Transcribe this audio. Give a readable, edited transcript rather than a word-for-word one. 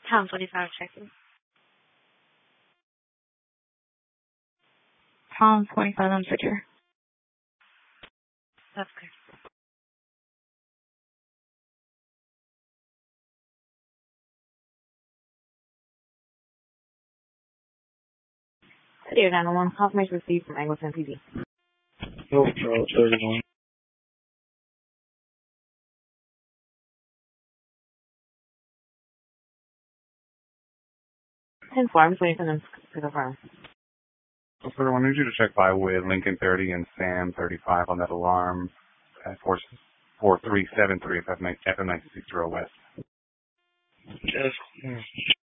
Pound 25 checking. Pound 25 on switcher. That's good. Clear 901. Confirmation received from Angleton PD. Oh, 31. Ten four. I'm just waiting for them to confirm. So, sir, I need you to check by with Lincoln 30 and Sam 35 on that alarm at 4373 FM960 West. Yes.